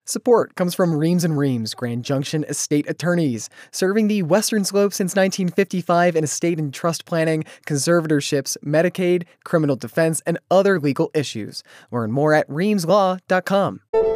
Support comes from Reams and Reams, Grand Junction Estate Attorneys, serving the Western Slope since 1955 in estate and trust planning, conservatorships, Medicaid, criminal defense, and other legal issues. Learn more at reamslaw.com.